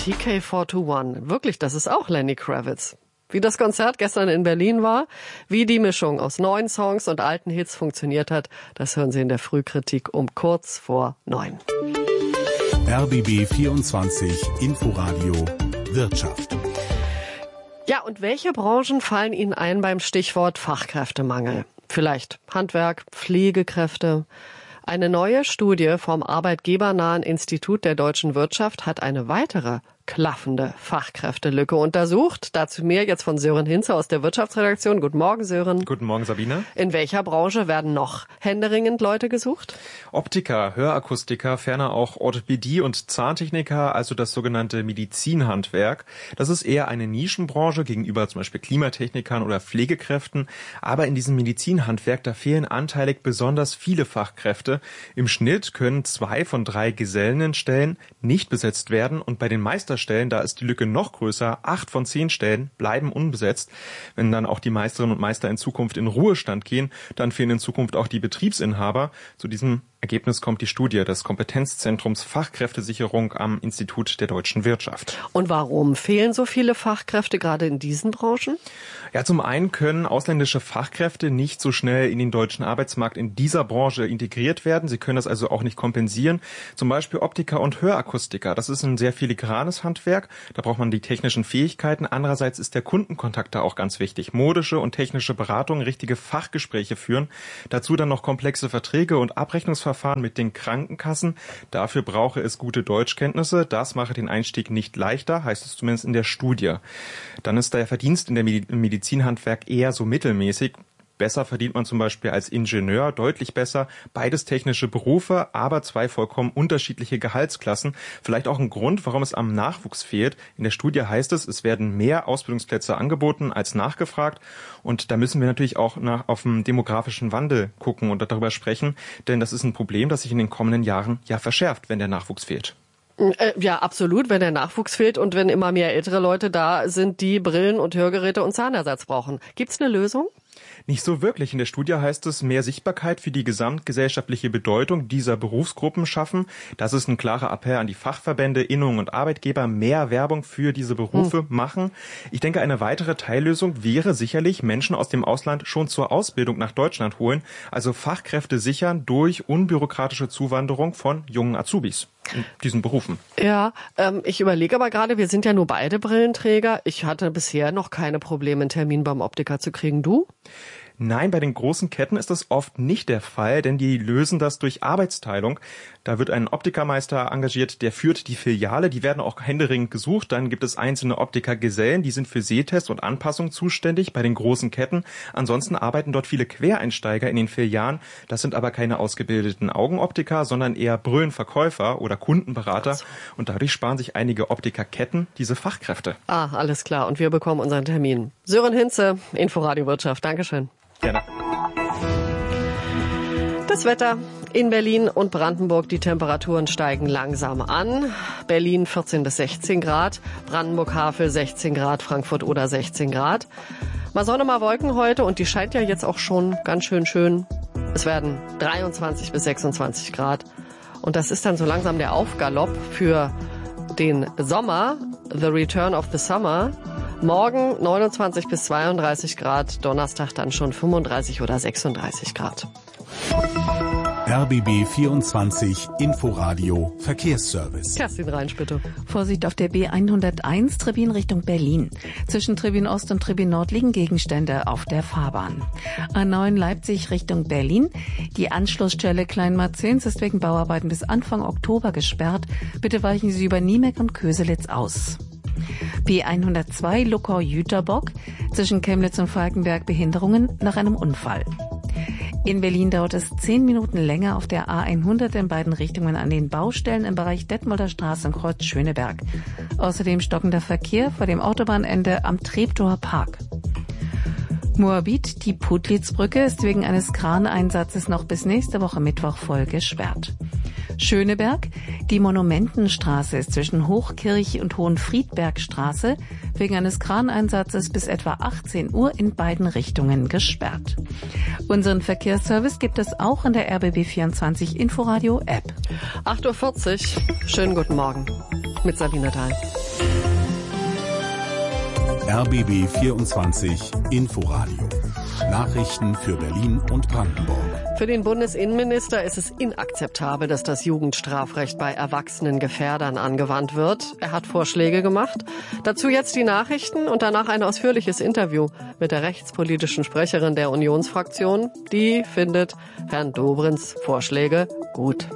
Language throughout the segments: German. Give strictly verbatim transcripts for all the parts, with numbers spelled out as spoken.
T K vier zwei eins. Wirklich, das ist auch Lenny Kravitz. Wie das Konzert gestern in Berlin war, wie die Mischung aus neuen Songs und alten Hits funktioniert hat, das hören Sie in der Frühkritik um kurz vor neun. R B B vierundzwanzig Inforadio Wirtschaft. Ja, und welche Branchen fallen Ihnen ein beim Stichwort Fachkräftemangel? Vielleicht Handwerk, Pflegekräfte. Eine neue Studie vom arbeitgebernahen Institut der deutschen Wirtschaft hat eine weitere klaffende Fachkräftelücke untersucht. Dazu mehr jetzt von Sören Hinze aus der Wirtschaftsredaktion. Guten Morgen, Sören. Guten Morgen, Sabine. In welcher Branche werden noch händeringend Leute gesucht? Optiker, Hörakustiker, ferner auch Orthopädie- und Zahntechniker, also das sogenannte Medizinhandwerk. Das ist eher eine Nischenbranche gegenüber zum Beispiel Klimatechnikern oder Pflegekräften. Aber in diesem Medizinhandwerk, da fehlen anteilig besonders viele Fachkräfte. Im Schnitt können zwei von drei Gesellenstellen nicht besetzt werden und bei den Meisterstellen, da ist die Lücke noch größer. Acht von zehn Stellen bleiben unbesetzt. Wenn dann auch die Meisterinnen und Meister in Zukunft in Ruhestand gehen, dann fehlen in Zukunft auch die Betriebsinhaber. Zu diesem Ergebnis kommt die Studie des Kompetenzzentrums Fachkräftesicherung am Institut der deutschen Wirtschaft. Und warum fehlen so viele Fachkräfte gerade in diesen Branchen? Ja, zum einen können ausländische Fachkräfte nicht so schnell in den deutschen Arbeitsmarkt in dieser Branche integriert werden. Sie können das also auch nicht kompensieren. Zum Beispiel Optiker und Hörakustiker. Das ist ein sehr filigranes Handwerk. Da braucht man die technischen Fähigkeiten. Andererseits ist der Kundenkontakt da auch ganz wichtig. Modische und technische Beratung, richtige Fachgespräche führen. Dazu dann noch komplexe Verträge und Abrechnungsverfahren mit den Krankenkassen. Dafür brauche es gute Deutschkenntnisse. Das mache den Einstieg nicht leichter, heißt es zumindest in der Studie. Dann ist der Verdienst in der Medizinhandwerk eher so mittelmäßig. Besser verdient man zum Beispiel als Ingenieur, deutlich besser. Beides technische Berufe, aber zwei vollkommen unterschiedliche Gehaltsklassen. Vielleicht auch ein Grund, warum es am Nachwuchs fehlt. In der Studie heißt es, es werden mehr Ausbildungsplätze angeboten als nachgefragt. Und da müssen wir natürlich auch nach, auf den demografischen Wandel gucken und darüber sprechen. Denn das ist ein Problem, das sich in den kommenden Jahren ja verschärft, wenn der Nachwuchs fehlt. Ja, absolut, wenn der Nachwuchs fehlt und wenn immer mehr ältere Leute da sind, die Brillen und Hörgeräte und Zahnersatz brauchen. Gibt's eine Lösung? Nicht so wirklich. In der Studie heißt es, mehr Sichtbarkeit für die gesamtgesellschaftliche Bedeutung dieser Berufsgruppen schaffen. Das ist ein klarer Appell an die Fachverbände, Innungen und Arbeitgeber, mehr Werbung für diese Berufe hm. machen. Ich denke, eine weitere Teillösung wäre sicherlich, Menschen aus dem Ausland schon zur Ausbildung nach Deutschland holen, also Fachkräfte sichern durch unbürokratische Zuwanderung von jungen Azubis in diesen Berufen. Ja, ähm, ich überlege aber gerade, wir sind ja nur beide Brillenträger. Ich hatte bisher noch keine Probleme, einen Termin beim Optiker zu kriegen. Du? Nein, bei den großen Ketten ist das oft nicht der Fall, denn die lösen das durch Arbeitsteilung. Da wird ein Optikermeister engagiert, der führt die Filiale, die werden auch händeringend gesucht. Dann gibt es einzelne Optikergesellen, die sind für Sehtest und Anpassung zuständig bei den großen Ketten. Ansonsten arbeiten dort viele Quereinsteiger in den Filialen. Das sind aber keine ausgebildeten Augenoptiker, sondern eher Brillenverkäufer oder Kundenberater. Und dadurch sparen sich einige Optikerketten diese Fachkräfte. Ah, alles klar. Und wir bekommen unseren Termin. Sören Hinze, Inforadio Wirtschaft. Dankeschön. Gerne. Das Wetter in Berlin und Brandenburg. Die Temperaturen steigen langsam an. Berlin vierzehn bis sechzehn Grad, Brandenburg-Havel sechzehn Grad, Frankfurt oder sechzehn Grad. Mal Sonne, mal Wolken heute und die scheint ja jetzt auch schon ganz schön schön. Es werden dreiundzwanzig bis sechsundzwanzig Grad. Und das ist dann so langsam der Aufgalopp für den Sommer, the return of the summer. Morgen neunundzwanzig bis zweiunddreißig Grad, Donnerstag dann schon fünfunddreißig oder sechsunddreißig Grad. R B B vierundzwanzig Inforadio Verkehrsservice. Kerstin Reinsch, bitte. Vorsicht auf der B hunderteins, Tribün Richtung Berlin. Zwischen Tribün Ost und Tribün Nord liegen Gegenstände auf der Fahrbahn. A neun Leipzig Richtung Berlin. Die Anschlussstelle Kleinmarzens ist wegen Bauarbeiten bis Anfang Oktober gesperrt. Bitte weichen Sie über Niemek und Köselitz aus. B hundertzwei Luckau-Jüterbock. Zwischen Chemnitz und Falkenberg Behinderungen nach einem Unfall. In Berlin dauert es zehn Minuten länger auf der A hundert in beiden Richtungen an den Baustellen im Bereich Detmolder Straße und Kreuz Schöneberg. Außerdem stockender Verkehr vor dem Autobahnende am Treptower Park. Moabit, die Putlitz-Brücke, ist wegen eines Kraneinsatzes noch bis nächste Woche Mittwoch voll gesperrt. Schöneberg, die Monumentenstraße ist zwischen Hochkirch und Hohenfriedbergstraße wegen eines Kraneinsatzes bis etwa achtzehn Uhr in beiden Richtungen gesperrt. Unseren Verkehrsservice gibt es auch in der R B B vierundzwanzig Inforadio App. acht Uhr vierzig, schönen guten Morgen mit Sabine Dahl. R B B vierundzwanzig Inforadio. Nachrichten für Berlin und Brandenburg. Für den Bundesinnenminister ist es inakzeptabel, dass das Jugendstrafrecht bei erwachsenen Gefährdern angewandt wird. Er hat Vorschläge gemacht. Dazu jetzt die Nachrichten und danach ein ausführliches Interview mit der rechtspolitischen Sprecherin der Unionsfraktion. Die findet Herrn Dobrindts Vorschläge gut.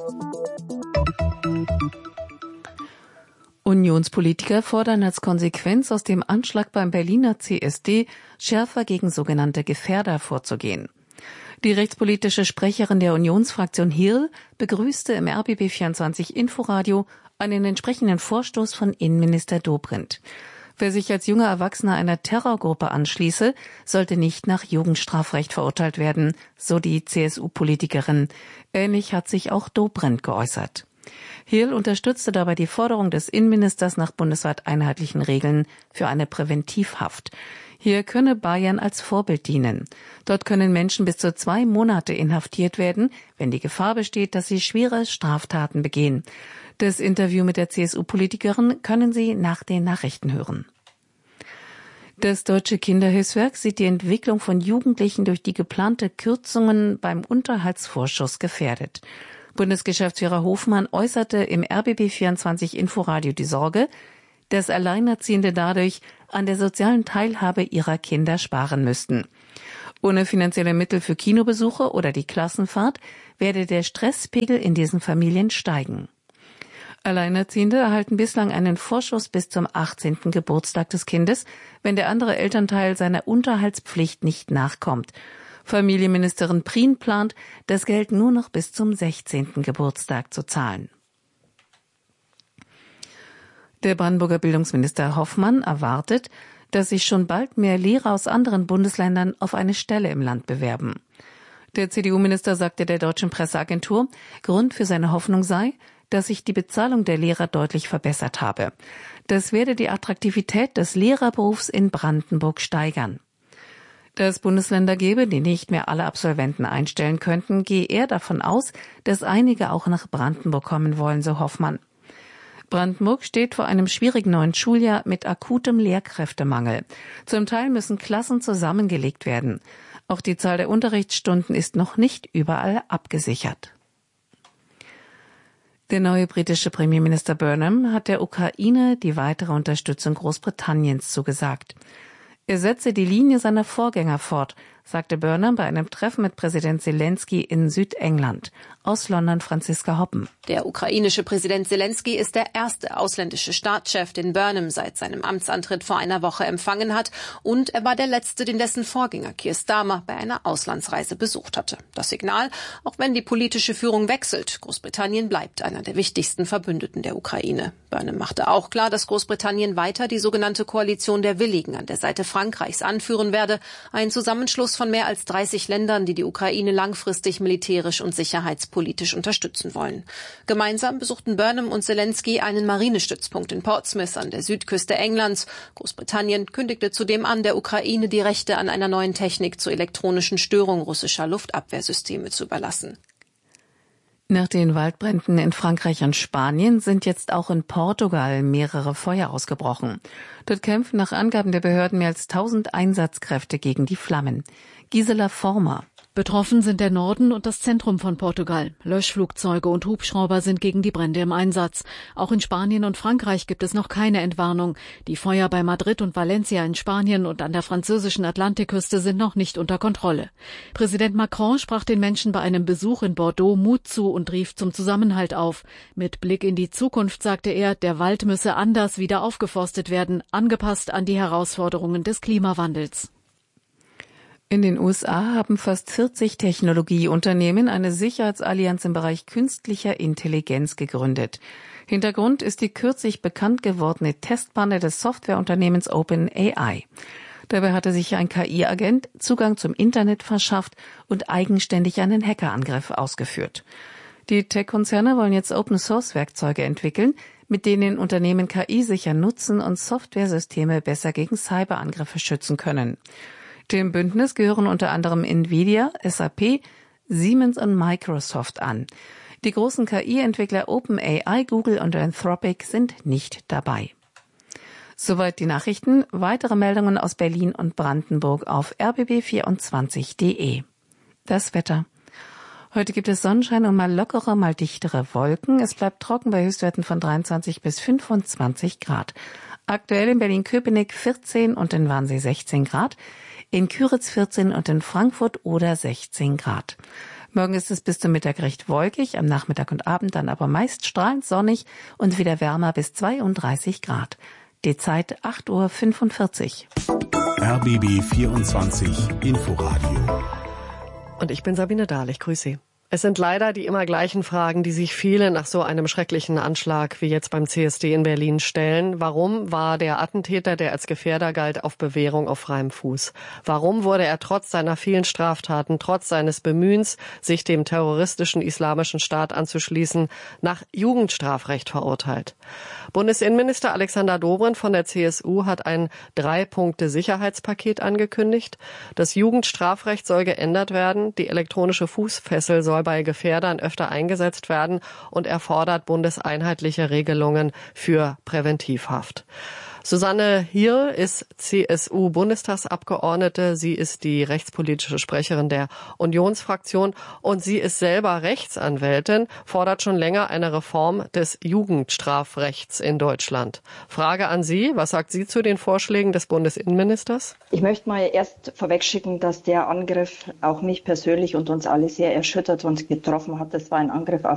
Unionspolitiker fordern als Konsequenz aus dem Anschlag beim Berliner C S D, schärfer gegen sogenannte Gefährder vorzugehen. Die rechtspolitische Sprecherin der Unionsfraktion Hirl begrüßte im R B B vierundzwanzig Inforadio einen entsprechenden Vorstoß von Innenminister Dobrindt. Wer sich als junger Erwachsener einer Terrorgruppe anschließe, sollte nicht nach Jugendstrafrecht verurteilt werden, so die C S U-Politikerin. Ähnlich hat sich auch Dobrindt geäußert. Hirl unterstützte dabei die Forderung des Innenministers nach bundesweit einheitlichen Regeln für eine Präventivhaft. Hier könne Bayern als Vorbild dienen. Dort können Menschen bis zu zwei Monate inhaftiert werden, wenn die Gefahr besteht, dass sie schwere Straftaten begehen. Das Interview mit der C S U-Politikerin können Sie nach den Nachrichten hören. Das Deutsche Kinderhilfswerk sieht die Entwicklung von Jugendlichen durch die geplante Kürzungen beim Unterhaltsvorschuss gefährdet. Bundesgeschäftsführer Hofmann äußerte im R B B vierundzwanzig Inforadio die Sorge, dass Alleinerziehende dadurch an der sozialen Teilhabe ihrer Kinder sparen müssten. Ohne finanzielle Mittel für Kinobesuche oder die Klassenfahrt werde der Stresspegel in diesen Familien steigen. Alleinerziehende erhalten bislang einen Vorschuss bis zum achtzehnten Geburtstag des Kindes, wenn der andere Elternteil seiner Unterhaltspflicht nicht nachkommt. Familienministerin Prien plant, das Geld nur noch bis zum sechzehnten Geburtstag zu zahlen. Der Brandenburger Bildungsminister Hoffmann erwartet, dass sich schon bald mehr Lehrer aus anderen Bundesländern auf eine Stelle im Land bewerben. Der C D U-Minister sagte der Deutschen Presseagentur, Grund für seine Hoffnung sei, dass sich die Bezahlung der Lehrer deutlich verbessert habe. Das werde die Attraktivität des Lehrerberufs in Brandenburg steigern. Da es Bundesländer gäbe, die nicht mehr alle Absolventen einstellen könnten, gehe er davon aus, dass einige auch nach Brandenburg kommen wollen, so Hoffmann. Brandenburg steht vor einem schwierigen neuen Schuljahr mit akutem Lehrkräftemangel. Zum Teil müssen Klassen zusammengelegt werden. Auch die Zahl der Unterrichtsstunden ist noch nicht überall abgesichert. Der neue britische Premierminister Burnham hat der Ukraine die weitere Unterstützung Großbritanniens zugesagt. Er setze die Linie seiner Vorgänger fort, sagte Burnham bei einem Treffen mit Präsident Zelensky in Südengland. Aus London Franziska Hoppen. Der ukrainische Präsident Zelensky ist der erste ausländische Staatschef, den Burnham seit seinem Amtsantritt vor einer Woche empfangen hat. Und er war der letzte, den dessen Vorgänger Keir Starmer bei einer Auslandsreise besucht hatte. Das Signal, auch wenn die politische Führung wechselt, Großbritannien bleibt einer der wichtigsten Verbündeten der Ukraine. Burnham machte auch klar, dass Großbritannien weiter die sogenannte Koalition der Willigen an der Seite Frankreichs anführen werde. Ein Zusammenschluss von mehr als dreißig Ländern, die die Ukraine langfristig militärisch und sicherheitspolitisch unterstützen wollen. Gemeinsam besuchten Burnham und Zelensky einen Marinestützpunkt in Portsmouth an der Südküste Englands. Großbritannien kündigte zudem an, der Ukraine die Rechte an einer neuen Technik zur elektronischen Störung russischer Luftabwehrsysteme zu überlassen. Nach den Waldbränden in Frankreich und Spanien sind jetzt auch in Portugal mehrere Feuer ausgebrochen. Dort kämpfen nach Angaben der Behörden mehr als tausend Einsatzkräfte gegen die Flammen. Gisela Former. Betroffen sind der Norden und das Zentrum von Portugal. Löschflugzeuge und Hubschrauber sind gegen die Brände im Einsatz. Auch in Spanien und Frankreich gibt es noch keine Entwarnung. Die Feuer bei Madrid und Valencia in Spanien und an der französischen Atlantikküste sind noch nicht unter Kontrolle. Präsident Macron sprach den Menschen bei einem Besuch in Bordeaux Mut zu und rief zum Zusammenhalt auf. Mit Blick in die Zukunft sagte er, der Wald müsse anders wieder aufgeforstet werden, angepasst an die Herausforderungen des Klimawandels. In den U S A haben fast vierzig Technologieunternehmen eine Sicherheitsallianz im Bereich künstlicher Intelligenz gegründet. Hintergrund ist die kürzlich bekannt gewordene Testpanne des Softwareunternehmens OpenAI. Dabei hatte sich ein K I-Agent Zugang zum Internet verschafft und eigenständig einen Hackerangriff ausgeführt. Die Tech-Konzerne wollen jetzt Open-Source-Werkzeuge entwickeln, mit denen Unternehmen K I sicher nutzen und Softwaresysteme besser gegen Cyberangriffe schützen können. Dem Bündnis gehören unter anderem Nvidia, S A P, Siemens und Microsoft an. Die großen K I-Entwickler OpenAI, Google und Anthropic sind nicht dabei. Soweit die Nachrichten. Weitere Meldungen aus Berlin und Brandenburg auf r b b vierundzwanzig punkt d e. Das Wetter. Heute gibt es Sonnenschein und mal lockere, mal dichtere Wolken. Es bleibt trocken bei Höchstwerten von dreiundzwanzig bis fünfundzwanzig Grad. Aktuell in Berlin-Köpenick vierzehn und in Wannsee sechzehn Grad, in Küritz vierzehn und in Frankfurt oder sechzehn Grad. Morgen ist es bis zum Mittag recht wolkig, am Nachmittag und Abend dann aber meist strahlend sonnig und wieder wärmer bis zweiunddreißig Grad. Die Zeit acht Uhr fünfundvierzig. R B B vierundzwanzig Inforadio. Und ich bin Sabine Dahl, ich grüße Sie. Es sind leider die immer gleichen Fragen, die sich viele nach so einem schrecklichen Anschlag wie jetzt beim C S D in Berlin stellen. Warum war der Attentäter, der als Gefährder galt, auf Bewährung auf freiem Fuß? Warum wurde er trotz seiner vielen Straftaten, trotz seines Bemühens, sich dem terroristischen Islamischen Staat anzuschließen, nach Jugendstrafrecht verurteilt? Bundesinnenminister Alexander Dobrindt von der C S U hat ein Drei-Punkte-Sicherheitspaket angekündigt. Das Jugendstrafrecht soll geändert werden, die elektronische Fußfessel soll bei Gefährdern öfter eingesetzt werden und er fordert bundeseinheitliche Regelungen für Präventivhaft. Susanne Hill ist C S U-Bundestagsabgeordnete. Sie ist die rechtspolitische Sprecherin der Unionsfraktion und sie ist selber Rechtsanwältin, fordert schon länger eine Reform des Jugendstrafrechts in Deutschland. Frage an Sie, was sagt sie zu den Vorschlägen des Bundesinnenministers? Ich möchte mal erst vorwegschicken, dass der Angriff auch mich persönlich und uns alle sehr erschüttert und getroffen hat. Das war ein Angriff auf